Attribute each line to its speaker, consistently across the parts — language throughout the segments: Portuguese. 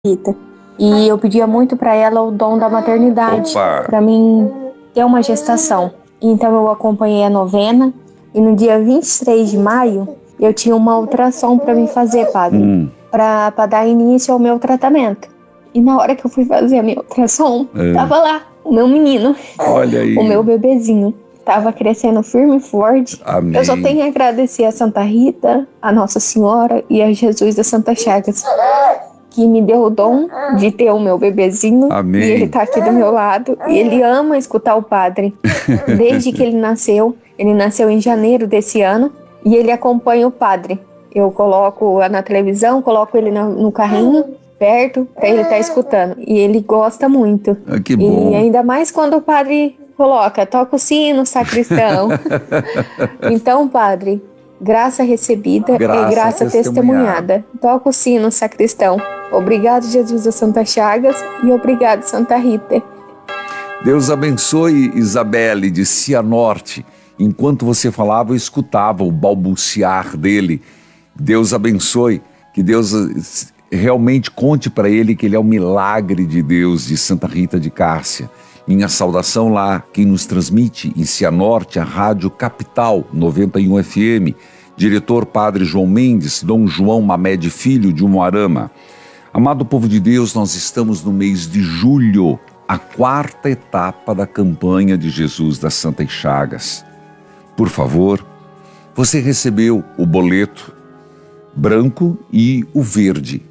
Speaker 1: Rita. E eu pedia muito para ela o dom da maternidade,
Speaker 2: Opa!
Speaker 1: para mim ter uma gestação. Então eu acompanhei a novena e no dia 23 de maio eu tinha uma ultrassom para me fazer, padre, para dar início ao meu tratamento. E na hora que eu fui fazer a minha ultrassom, tava lá o meu menino,
Speaker 2: Olha aí.
Speaker 1: o meu bebezinho. Tava crescendo firme e forte.
Speaker 2: Amém.
Speaker 1: Eu só tenho a agradecer a Santa Rita, a Nossa Senhora e a Jesus da Santa Chagas, que me deu o dom de ter o meu bebezinho.
Speaker 2: Amém.
Speaker 1: E ele tá aqui do meu lado. E ele ama escutar o padre. Desde que ele nasceu em janeiro desse ano, e ele acompanha o padre. Eu coloco na televisão, coloco ele no carrinho, perto, pra ele estar escutando. E ele gosta muito.
Speaker 2: Que bom.
Speaker 1: E ainda mais quando o padre coloca, toca o sino, sacristão. Então, padre, graça recebida é graça testemunhada. Toca o sino, sacristão. Obrigado, Jesus da Santa Chagas, e obrigado, Santa Rita.
Speaker 2: Deus abençoe Isabelle de Cianorte. Enquanto você falava, eu escutava o balbuciar dele. Deus abençoe, que Deus realmente conte para ele que ele é o milagre de Deus, de Santa Rita de Cássia. Minha saudação lá, quem nos transmite em Cianorte, a Rádio Capital 91 FM, diretor Padre João Mendes, Dom João Mamed Filho de Umuarama. Amado povo de Deus, nós estamos no mês de julho, a 4ª etapa da campanha de Jesus das Santas Chagas. Por favor, você recebeu o boleto branco e o verde.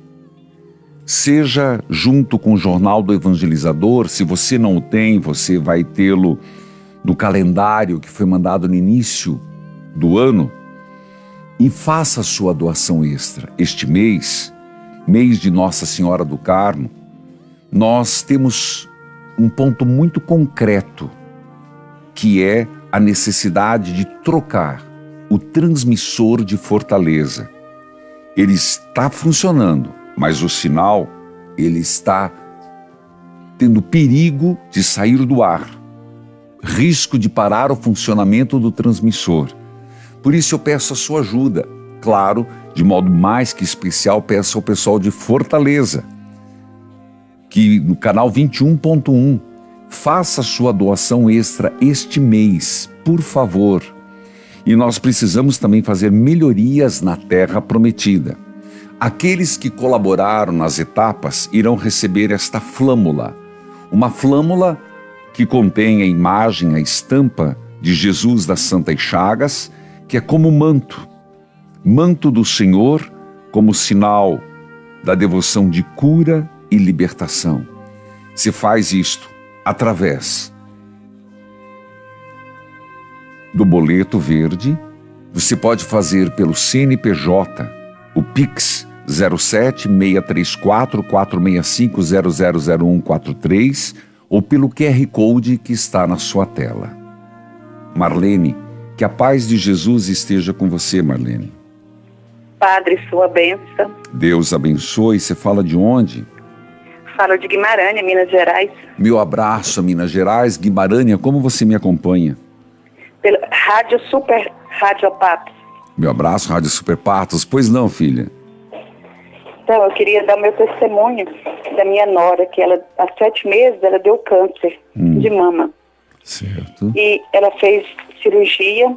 Speaker 2: Seja junto com o Jornal do Evangelizador. Se você não o tem, você vai tê-lo no calendário que foi mandado no início do ano, e faça a sua doação extra. Este mês de Nossa Senhora do Carmo, nós temos um ponto muito concreto, que é a necessidade de trocar o transmissor de Fortaleza. Ele está funcionando, mas o sinal, ele está tendo perigo de sair do ar, risco de parar o funcionamento do transmissor. Por isso eu peço a sua ajuda. Claro, de modo mais que especial, peço ao pessoal de Fortaleza, que no canal 21.1, faça a sua doação extra este mês, por favor. E nós precisamos também fazer melhorias na Terra Prometida. Aqueles que colaboraram nas etapas irão receber esta flâmula. Uma flâmula que contém a imagem, a estampa de Jesus das Santas Chagas, que é como manto do Senhor, como sinal da devoção de cura e libertação. Se faz isto através do boleto verde. Você pode fazer pelo CNPJ, o Pix 07-634-465-000143, ou pelo QR Code que está na sua tela. Marlene, que a paz de Jesus esteja com você, Marlene.
Speaker 3: Padre, sua bênção.
Speaker 2: Deus abençoe. Você fala de onde?
Speaker 3: Falo de Guimarães, Minas Gerais.
Speaker 2: Meu abraço a Minas Gerais. Guimarães, como você me acompanha?
Speaker 3: Pelo Rádio Patos.
Speaker 2: Meu abraço, Rádio Super Patos. Pois não, filha?
Speaker 3: Então, eu queria dar o meu testemunho da minha nora, que ela, há 7 meses, ela deu câncer de mama.
Speaker 2: Certo.
Speaker 3: E ela fez cirurgia,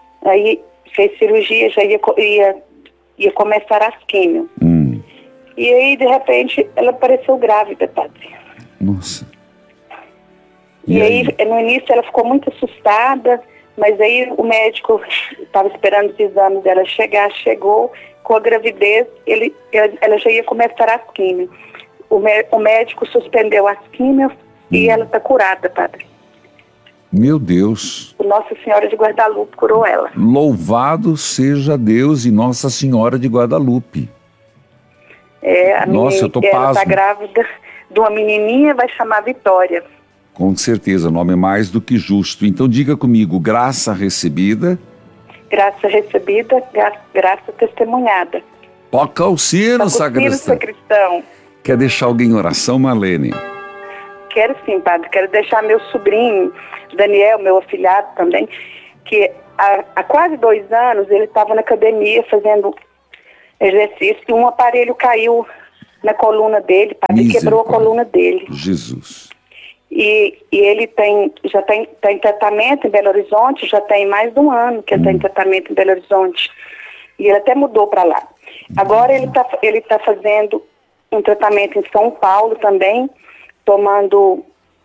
Speaker 3: já ia começar as químio. E aí, de repente, ela apareceu grávida, padre.
Speaker 2: Nossa.
Speaker 3: E aí, no início, ela ficou muito assustada, mas aí o médico estava esperando os exames dela chegou, com a gravidez, ela já ia começar as químio. O médico suspendeu as químios e ela está curada, padre.
Speaker 2: Meu Deus.
Speaker 3: Nossa Senhora de Guadalupe curou ela.
Speaker 2: Louvado seja Deus e Nossa Senhora de Guadalupe. Nossa, eu tô pasmo.
Speaker 3: Ela está grávida de uma menininha, vai chamar Vitória.
Speaker 2: Com certeza, nome mais do que justo. Então diga comigo, graça recebida.
Speaker 3: Graça recebida, graça testemunhada.
Speaker 2: Toca o sino,
Speaker 3: sacristão.
Speaker 2: Quer deixar alguém em oração, Marlene?
Speaker 3: Quero sim, padre. Quero deixar meu sobrinho, Daniel, meu afilhado também, que há quase 2 anos ele estava na academia fazendo exercício e um aparelho caiu na coluna dele, padre, quebrou a coluna dele.
Speaker 2: Jesus.
Speaker 3: E ele já está em tratamento em Belo Horizonte, já tem mais de um ano que ele está em tratamento em Belo Horizonte. E ele até mudou para lá. Agora ele tá fazendo um tratamento em São Paulo também, tomando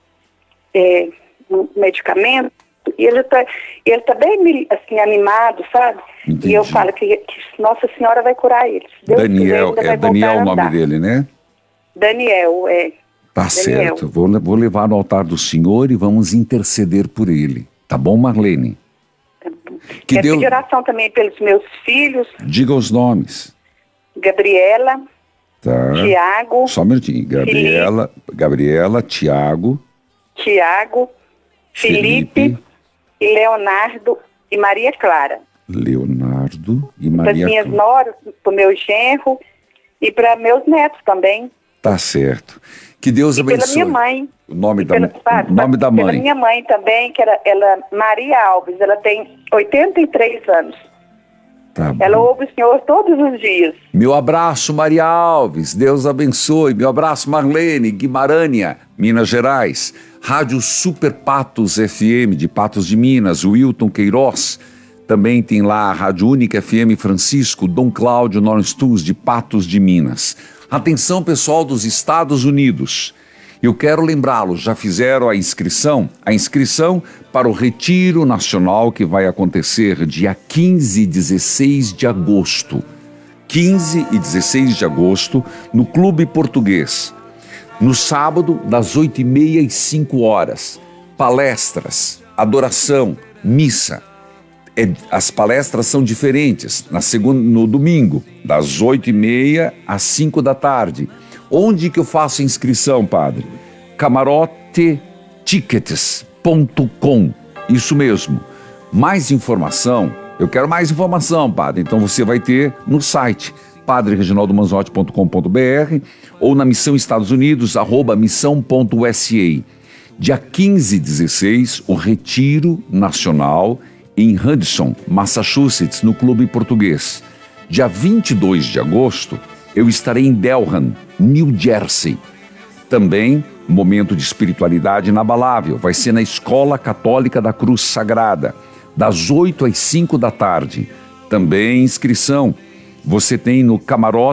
Speaker 3: um medicamento. E ele tá bem assim, animado, sabe?
Speaker 2: Entendi.
Speaker 3: E eu falo que Nossa Senhora vai curar ele. Se Deus
Speaker 2: Daniel,
Speaker 3: quiser, vai
Speaker 2: Daniel o nome
Speaker 3: andar.
Speaker 2: dele, né?
Speaker 3: Daniel,
Speaker 2: Tá
Speaker 3: Daniel.
Speaker 2: certo, vou levar no altar do Senhor e vamos interceder por ele. Tá bom, Marlene? Que
Speaker 3: Quero
Speaker 2: Deus...
Speaker 3: pedir oração também pelos meus filhos.
Speaker 2: Diga os nomes.
Speaker 3: Gabriela,
Speaker 2: Tá.
Speaker 3: Tiago.
Speaker 2: Só um minutinho. Gabriela, Tiago,
Speaker 3: Felipe e Leonardo e Maria Clara.
Speaker 2: Leonardo e
Speaker 3: Para as
Speaker 2: Maria
Speaker 3: minhas
Speaker 2: Clara.
Speaker 3: noras, para o meu genro e para meus netos também.
Speaker 2: Tá certo. Que Deus
Speaker 3: E pela
Speaker 2: abençoe.
Speaker 3: minha mãe.
Speaker 2: O nome da
Speaker 3: Pela
Speaker 2: mãe.
Speaker 3: Pela minha mãe também, que ela Maria Alves, ela tem 83 anos.
Speaker 2: Tá bom.
Speaker 3: Ela ouve o Senhor todos os dias.
Speaker 2: Meu abraço, Maria Alves. Deus abençoe. Meu abraço, Marlene, Guimarães, Minas Gerais. Rádio Super Patos FM, de Patos de Minas, Wilton Queiroz. Também tem lá a Rádio Única FM Francisco, Dom Cláudio Nornstus, de Patos de Minas. Atenção, pessoal dos Estados Unidos. Eu quero lembrá-los, já fizeram a inscrição? A inscrição para o Retiro Nacional que vai acontecer dia 15 e 16 de agosto. 15 e 16 de agosto, no Clube Português. No sábado, das 8h30 às 5h. Palestras, adoração, missa. As palestras são diferentes. No domingo, das 8h30 às 5 da tarde. Onde que eu faço a inscrição, padre? camarotetickets.com. Isso mesmo. Mais informação, eu quero mais informação, padre. Então você vai ter no site padrereginaldomanzotti.com.br ou na Missão Estados Unidos, @missão.usa. Dia 15 e 16, o Retiro Nacional em Hudson, Massachusetts, no Clube Português. Dia 22 de agosto, eu estarei em Delran, New Jersey. Também, momento de espiritualidade inabalável, vai ser na Escola Católica da Cruz Sagrada, das 8 às 5 da tarde. Também inscrição, você tem no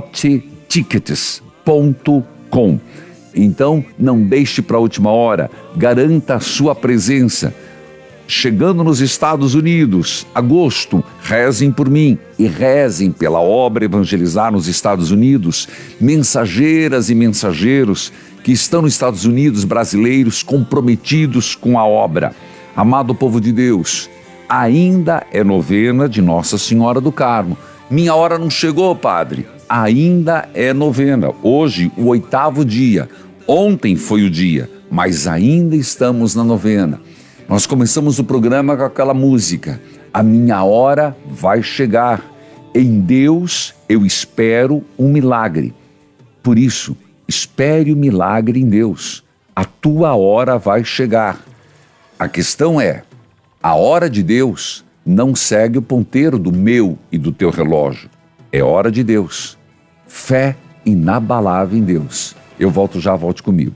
Speaker 2: camarotetickets.com. Então, não deixe para a última hora, garanta a sua presença. Chegando nos Estados Unidos, agosto, rezem por mim e rezem pela obra Evangelizar nos Estados Unidos, mensageiras e mensageiros que estão nos Estados Unidos, brasileiros comprometidos com a obra. Amado povo de Deus, ainda é novena de Nossa Senhora do Carmo. Minha hora não chegou, padre. Ainda é novena. Hoje, o 8º dia. Ontem foi o dia, mas ainda estamos na novena. Nós começamos o programa com aquela música, A Minha Hora Vai Chegar. Em Deus eu espero um milagre. Por isso, espere o milagre em Deus. A tua hora vai chegar. A questão é, a hora de Deus não segue o ponteiro do meu e do teu relógio. É hora de Deus. Fé inabalável em Deus. Eu volto já, volte comigo.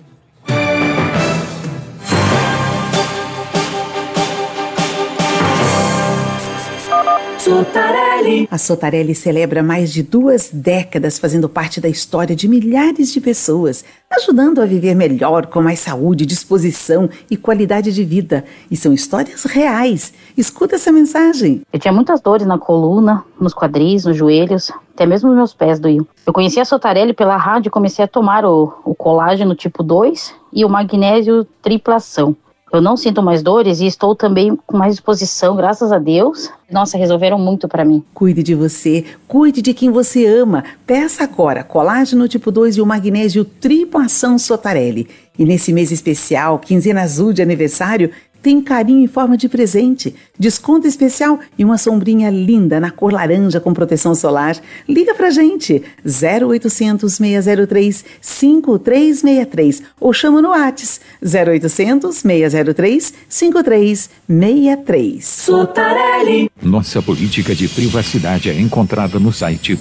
Speaker 4: Sotarelli. A Sotarelli celebra mais de 2 décadas fazendo parte da história de milhares de pessoas, ajudando a viver melhor, com mais saúde, disposição e qualidade de vida. E são histórias reais. Escuta essa mensagem.
Speaker 5: Eu tinha muitas dores na coluna, nos quadris, nos joelhos, até mesmo nos meus pés doíam. Eu conheci a Sotarelli pela rádio e comecei a tomar o colágeno tipo 2 e o magnésio triplação. Eu não sinto mais dores e estou também com mais disposição, graças a Deus. Nossa, resolveram muito para mim.
Speaker 4: Cuide de você, cuide de quem você ama. Peça agora colágeno tipo 2 e o magnésio triplo ação Sotarelli. E nesse mês especial, quinzena azul de aniversário, tem carinho em forma de presente, desconto especial e uma sombrinha linda na cor laranja com proteção solar. Liga pra gente, 0800 603 5363 ou chama no WhatsApp 0800 603 5363.
Speaker 6: Sotarelli. Nossa política de privacidade é encontrada no site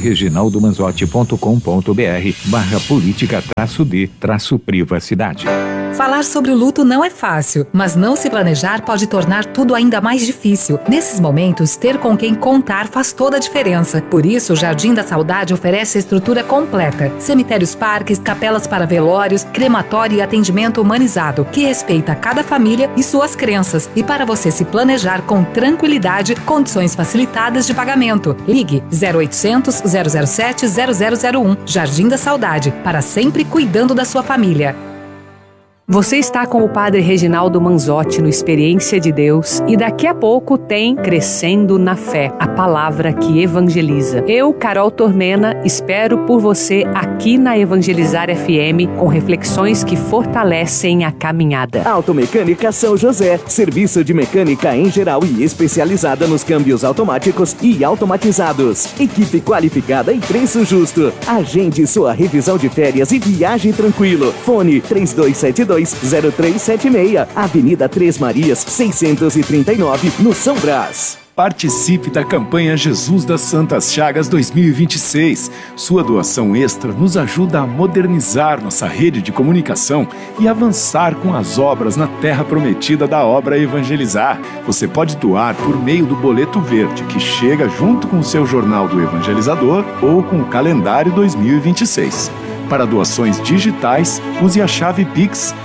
Speaker 6: padrereginaldomanzotti.com.br/política-d-privacidade.
Speaker 7: Falar sobre o luto não é fácil, mas não se planejar pode tornar tudo ainda mais difícil. Nesses momentos, ter com quem contar faz toda a diferença. Por isso, o Jardim da Saudade oferece a estrutura completa: cemitérios, parques, capelas para velórios, crematório e atendimento humanizado, que respeita cada família e suas crenças. E para você se planejar com tranquilidade, condições facilitadas de pagamento. Ligue 0800 007 0001. Jardim da Saudade, para sempre cuidando da sua família.
Speaker 8: Você está com o Padre Reginaldo Manzotti no Experiência de Deus e daqui a pouco tem Crescendo na Fé, a palavra que evangeliza. Eu, Carol Tormena, espero por você aqui na Evangelizar FM com reflexões que fortalecem a caminhada.
Speaker 9: Automecânica São José, serviço de mecânica em geral e especializada nos câmbios automáticos e automatizados. Equipe qualificada e preço justo. Agende sua revisão de férias e viaje tranquilo. Fone 3272 0376, Avenida Três Marias, 639, no São Brás.
Speaker 10: Participe da campanha Jesus das Santas Chagas 2026. Sua doação extra nos ajuda a modernizar nossa rede de comunicação e avançar com as obras na terra prometida da obra Evangelizar. Você pode doar por meio do boleto verde, que chega junto com o seu jornal do Evangelizador ou com o calendário 2026. Para doações digitais, use a chave Pix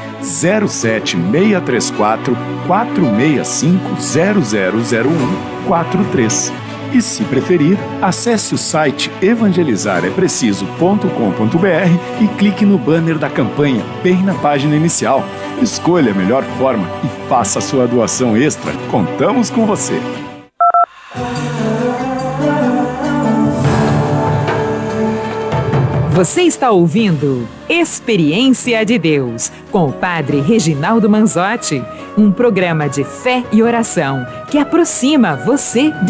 Speaker 10: 07634 465 000143. E se preferir, acesse o site evangelizarepreciso.com.br e clique no banner da campanha, bem na página inicial. Escolha a melhor forma e faça a sua doação extra. Contamos com você!
Speaker 11: Você está ouvindo Experiência de Deus, com o Padre Reginaldo Manzotti, um programa de fé e oração que aproxima você de